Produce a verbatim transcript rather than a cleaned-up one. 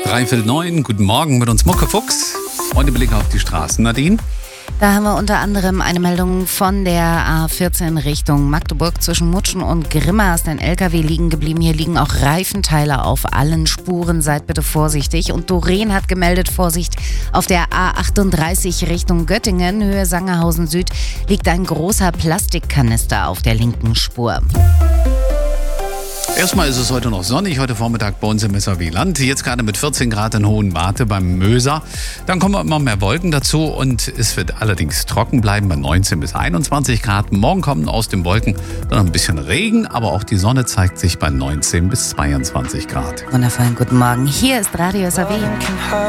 Dreiviertel neun, guten Morgen mit uns Mucke Fuchs. Freunde, Blick auf die Straßen. Nadine? Da haben wir unter anderem eine Meldung von der A vierzehn Richtung Magdeburg zwischen Mutschen und Grimma. Ist ein L K W liegen geblieben. Hier liegen auch Reifenteile auf allen Spuren. Seid bitte vorsichtig. Und Doreen hat gemeldet, Vorsicht, auf der A achtunddreißig Richtung Göttingen, Höhe Sangerhausen Süd, liegt ein großer Plastikkanister auf der linken Spur. Erstmal ist es heute noch sonnig, heute Vormittag bei uns im S A W-Land. Jetzt gerade mit vierzehn Grad in Hohenwarte beim Möser. Dann kommen immer mehr Wolken dazu und es wird allerdings trocken bleiben bei neunzehn bis einundzwanzig Grad. Morgen kommen aus den Wolken dann ein bisschen Regen, aber auch die Sonne zeigt sich bei neunzehn bis zweiundzwanzig Grad. Wundervollen guten Morgen. Hier ist Radio S A W.